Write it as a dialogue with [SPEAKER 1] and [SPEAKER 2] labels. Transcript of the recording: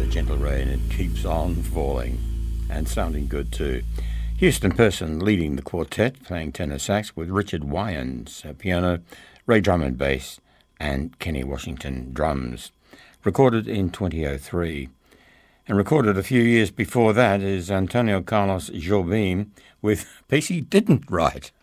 [SPEAKER 1] the gentle rain, it keeps on falling, and sounding good too. Houston Person leading the quartet, playing tenor sax, with Richard Wyans piano, Ray Drummond bass, and Kenny Washington drums. Recorded in 2003. And recorded a few years before that is Antonio Carlos Jobim with Piece He Didn't Write.